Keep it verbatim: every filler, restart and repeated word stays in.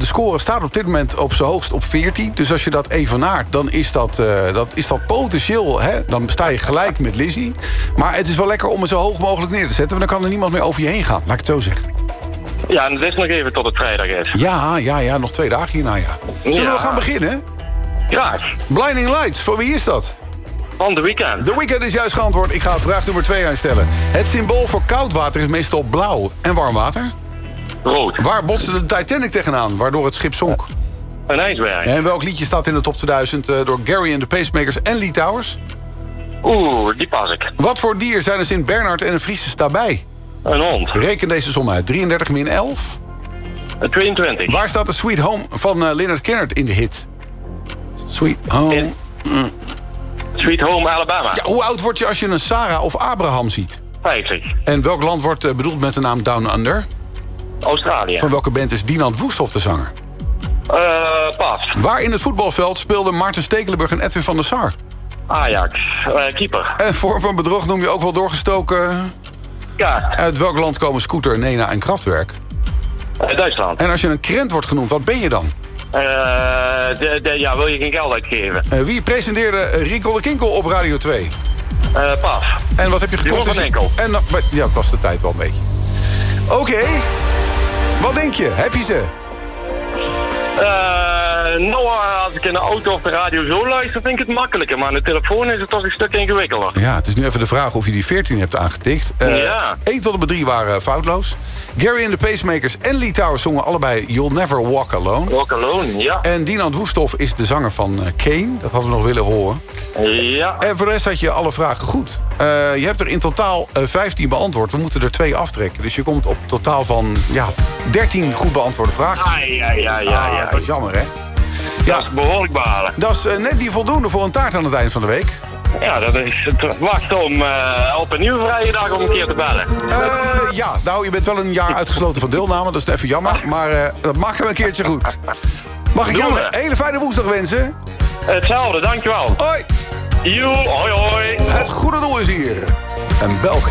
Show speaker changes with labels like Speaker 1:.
Speaker 1: score staat op dit moment op zijn hoogst op veertien. Dus als je dat evenaart, dan is dat, uh, dat, is dat potentieel... Hè? Dan sta je gelijk met Lizzie. Maar het is wel lekker om het zo hoog mogelijk neer te zetten... want dan kan er niemand meer over je heen gaan, laat ik het zo zeggen.
Speaker 2: Ja, en het is nog even tot het vrijdag is.
Speaker 1: Ja, ja, ja, nog twee dagen hierna, ja. Zullen
Speaker 2: Ja.
Speaker 1: we gaan beginnen?
Speaker 2: Graag.
Speaker 1: Blinding Lights, voor wie is dat?
Speaker 2: Van de weekend.
Speaker 1: De Weeknd is juist geantwoord. Ik ga vraag nummer twee aanstellen. Het symbool voor koud water is meestal blauw. En warm water?
Speaker 2: Rood.
Speaker 1: Waar botste de Titanic tegenaan, waardoor het schip zonk?
Speaker 2: Een ijsberg.
Speaker 1: En welk liedje staat in de top tweeduizend uh, door Gary and the Pacemakers en Lee Towers?
Speaker 2: Oeh, die pas ik.
Speaker 1: Wat voor dier zijn er Sint Bernard en een Friese daarbij?
Speaker 2: Een hond.
Speaker 1: Reken deze som uit. drieëndertig min elf.
Speaker 2: Een tweeëntwintig.
Speaker 1: Waar staat de Sweet Home van uh, Lynyrd Skynyrd in de hit? Sweet Home.
Speaker 2: In- Sweet Home Alabama.
Speaker 1: Ja, hoe oud word je als je een Sarah of Abraham ziet?
Speaker 2: vijftig.
Speaker 1: En welk land wordt uh, bedoeld met de naam Down Under?
Speaker 2: Australië.
Speaker 1: Van welke band is Dinant Woesthoff de zanger?
Speaker 2: Uh, pas.
Speaker 1: Waar in het voetbalveld speelden Maarten Stekelenburg en Edwin van der Sar?
Speaker 2: Ajax. Uh, keeper.
Speaker 1: En vorm van bedrog noem je ook wel doorgestoken...
Speaker 2: Kaart.
Speaker 1: Uit welk land komen Scooter, Nena en Kraftwerk?
Speaker 2: Uh, Duitsland.
Speaker 1: En als je een krent wordt genoemd, wat ben je dan?
Speaker 2: Uh, de, de, ja, wil je geen geld uitgeven?
Speaker 1: Uh, wie presenteerde Rico de Kinkel op Radio twee?
Speaker 2: Uh, pas.
Speaker 1: En wat heb je gekocht?
Speaker 2: Jeroen van Enkel.
Speaker 1: En, uh, ja, dat was de tijd wel een beetje. Oké. Okay. Wat denk je? Heb je ze?
Speaker 2: Uh, nou, als ik in de auto of de radio zo luister, vind ik het makkelijker. Maar aan de telefoon is het toch een stuk ingewikkelder.
Speaker 1: Ja, het is nu even de vraag of je die veertien hebt aangetikt. Uh,
Speaker 2: ja.
Speaker 1: één tot en met drie waren foutloos. Gary and the Pacemakers en Lee Towers zongen allebei You'll Never Walk Alone.
Speaker 2: Walk Alone, ja.
Speaker 1: En Dinant Woesthoff is de zanger van uh, Kane. Dat hadden we nog willen horen.
Speaker 2: Ja.
Speaker 1: En voor de rest had je alle vragen goed. Uh, je hebt er in totaal uh, vijftien beantwoord. We moeten er twee aftrekken. Dus je komt op totaal van ja, dertien goed beantwoorde vragen.
Speaker 2: Ah, ja, ja, ja, ja.
Speaker 1: Ah, dat is jammer, hè?
Speaker 2: Ja. Dat is behoorlijk behalen.
Speaker 1: Dat is uh, net die voldoende voor een taart aan het eind van de week.
Speaker 2: Ja, dat is het wachten om uh, op een nieuwe vrije dag om een keer te bellen.
Speaker 1: Uh, ja, nou, je bent wel een jaar uitgesloten van deelname. Dat is even jammer. Maar uh, dat maken we een keertje goed. Mag ik jou een hele fijne woensdag wensen?
Speaker 2: Hetzelfde, dankjewel.
Speaker 1: Hoi.
Speaker 2: Joe, hoi hoi.
Speaker 1: Het goede doel is hier. En België.